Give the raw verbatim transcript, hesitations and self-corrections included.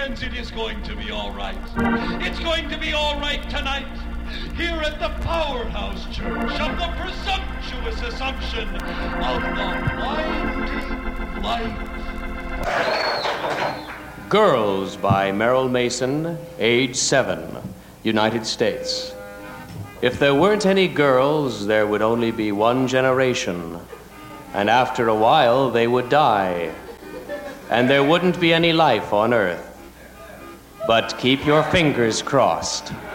friends, it is going to be all right. It's going to be all right tonight, here at the Powerhouse Church of the Presumptuous Assumption of the Blinding Light. Girls by Merrill Mason, age seven, United States. If there weren't any girls, there would only be one generation. And after a while, they would die. And there wouldn't be any life on Earth. But keep your fingers crossed.